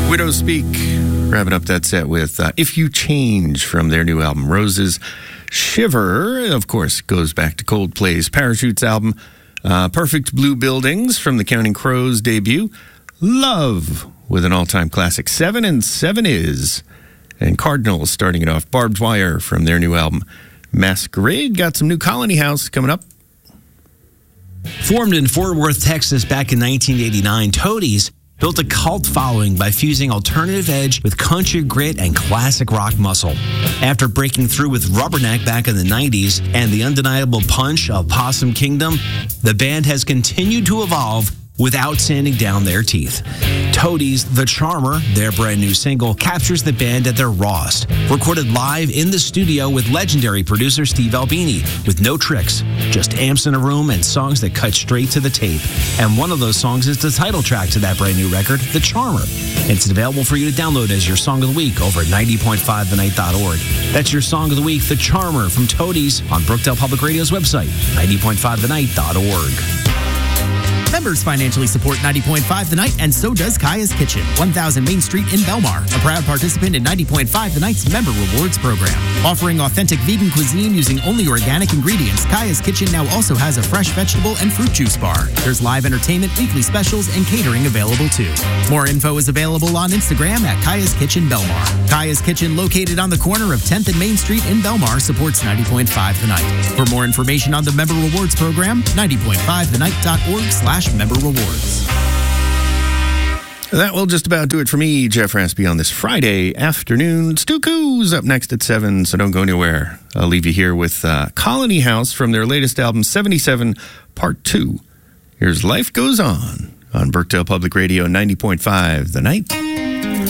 Widows Speak, wrapping up that set with If You Change from their new album, Roses. Shiver, of course, goes back to Coldplay's Parachutes album. Perfect Blue Buildings from the Counting Crows debut. Love with an all-time classic, 7 and 7 Is. And Cardinals starting it off, Barbed Wire from their new album, Masquerade. Got some new Colony House coming up. Formed in Fort Worth, Texas back in 1989, Toadies built a cult following by fusing alternative edge with country grit and classic rock muscle. After breaking through with Rubberneck back in the 90s and the undeniable punch of Possum Kingdom, the band has continued to evolve without sanding down their teeth. Toadies' The Charmer, their brand new single, captures the band at their rawest. Recorded live in the studio with legendary producer Steve Albini, with no tricks, just amps in a room and songs that cut straight to the tape. And one of those songs is the title track to that brand new record, The Charmer. It's available for you to download as your song of the week over at 90.5thenight.org. That's your song of the week, The Charmer from Toadies, on Brookdale Public Radio's website, 90.5thenight.org. Members financially support 90.5 The Night, and so does Kaya's Kitchen, 1000 Main Street in Belmar, a proud participant in 90.5 The Night's Member Rewards program. Offering authentic vegan cuisine using only organic ingredients, Kaya's Kitchen now also has a fresh vegetable and fruit juice bar. There's live entertainment, weekly specials, and catering available too. More info is available on Instagram at Kaya's Kitchen Belmar. Kaya's Kitchen, located on the corner of 10th and Main Street in Belmar, supports 90.5 The Night. For more information on the Member Rewards program, 90.5thenight.org/member rewards. That will just about do it for me, Jeff Raspy, on this Friday afternoon. Stu Coos up next at 7, so don't go anywhere. I'll leave you here with Colony House from their latest album, 77 Part 2. Here's Life Goes On Burkdale Public Radio, 90.5 The Night.